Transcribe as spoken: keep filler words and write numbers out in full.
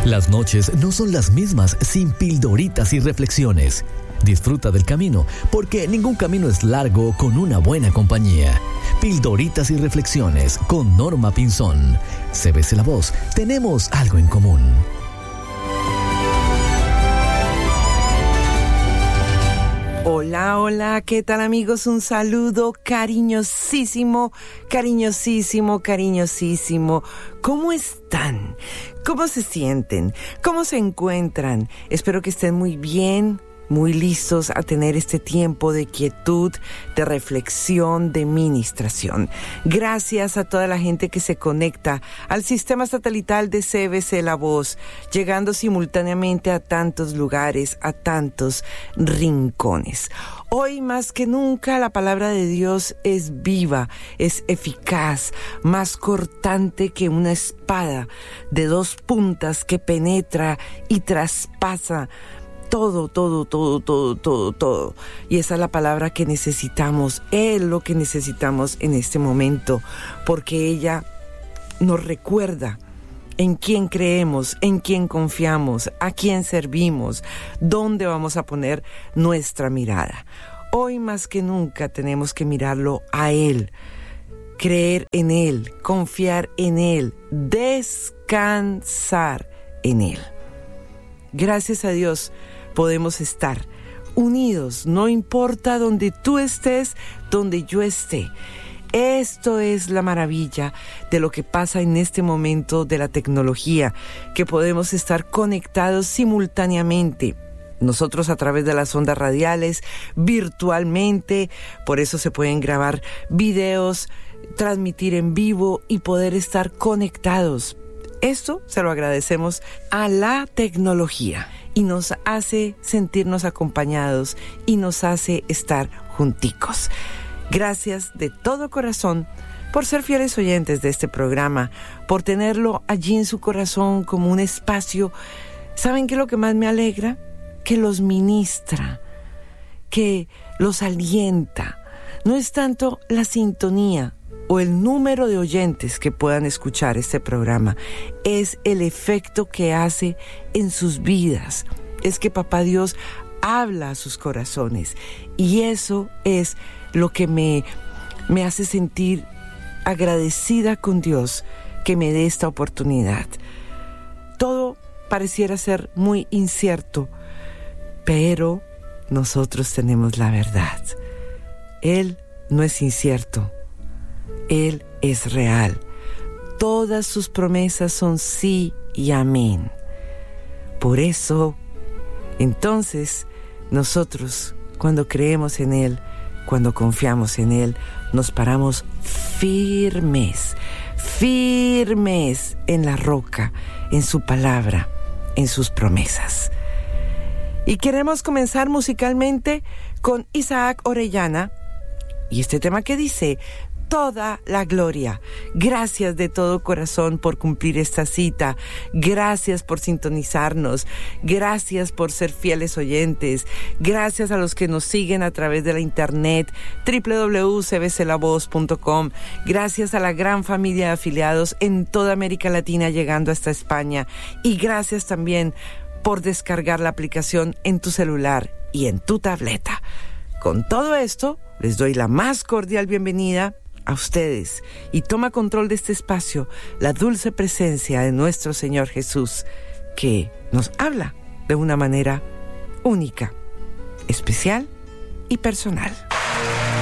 Las noches no son las mismas sin pildoritas y reflexiones. Disfruta del camino, porque ningún camino es largo con una buena compañía. Pildoritas y reflexiones con Norma Pinzón. C B C La Voz, tenemos algo en común. Hola, hola, ¿qué tal amigos? Un saludo cariñosísimo, cariñosísimo, cariñosísimo. ¿Cómo están? ¿Cómo se sienten? ¿Cómo se encuentran? Espero que estén muy bien, muy listos a tener este tiempo de quietud, de reflexión, de ministración. Gracias a toda la gente que se conecta al sistema satelital de C B C La Voz, llegando simultáneamente a tantos lugares, a tantos rincones. Hoy más que nunca la palabra de Dios es viva, es eficaz, más cortante que una espada de dos puntas que penetra y traspasa todo, todo, todo, todo, todo, todo. Y esa es la palabra que necesitamos, es lo que necesitamos en este momento, porque ella nos recuerda en quién creemos, en quién confiamos, a quién servimos, dónde vamos a poner nuestra mirada. Hoy más que nunca tenemos que mirarlo a Él, creer en Él, confiar en Él, descansar en Él. Gracias a Dios podemos estar unidos, no importa donde tú estés, donde yo esté. Esto es la maravilla de lo que pasa en este momento de la tecnología, que podemos estar conectados simultáneamente. Nosotros a través de las ondas radiales, virtualmente, por eso se pueden grabar videos, transmitir en vivo y poder estar conectados. Esto se lo agradecemos a la tecnología y nos hace sentirnos acompañados y nos hace estar junticos. Gracias de todo corazón por ser fieles oyentes de este programa, por tenerlo allí en su corazón como un espacio. ¿Saben qué es lo que más me alegra? Que los ministra, que los alienta. No es tanto la sintonía o el número de oyentes que puedan escuchar este programa, es el efecto que hace en sus vidas. Es que Papá Dios habla a sus corazones y eso es lo que me, me hace sentir agradecida con Dios que me dé esta oportunidad. Todo pareciera ser muy incierto, pero nosotros tenemos la verdad. Él no es incierto. Él es real. Todas sus promesas son sí y amén. Por eso, entonces, nosotros, cuando creemos en Él, cuando confiamos en Él, nos paramos firmes, firmes en la roca, en su palabra, en sus promesas. Y queremos comenzar musicalmente con Isaac Orellana y este tema que dice: toda la gloria. Gracias de todo corazón por cumplir esta cita. Gracias por sintonizarnos. Gracias por ser fieles oyentes. Gracias a los que nos siguen a través de la internet doble u doble u doble u punto c b c la voz punto com. Gracias a la gran familia de afiliados en toda América Latina llegando hasta España. Y gracias también por descargar la aplicación en tu celular y en tu tableta. Con todo esto, les doy la más cordial bienvenida a ustedes y toma control de este espacio la dulce presencia de nuestro Señor Jesús, que nos habla de una manera única, especial y personal.